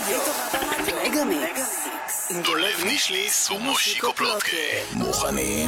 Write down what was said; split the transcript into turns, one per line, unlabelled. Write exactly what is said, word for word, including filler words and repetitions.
הרדיו. מגה מיקס. עם דולב נישליס ומושיקו פלוטקה. מוכנים?